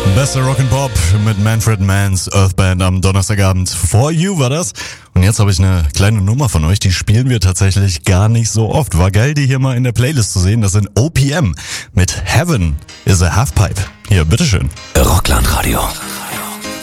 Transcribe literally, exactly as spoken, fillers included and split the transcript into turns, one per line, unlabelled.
Bester Rock'n'Pop mit Manfred Mann's Earthband am Donnerstagabend. For You war das. Und jetzt habe ich eine kleine Nummer von euch, die spielen wir tatsächlich gar nicht so oft. War geil, die hier mal in der Playlist zu sehen. Das sind O P M mit Heaven is a Halfpipe. Hier, bitteschön.
Rockland Radio.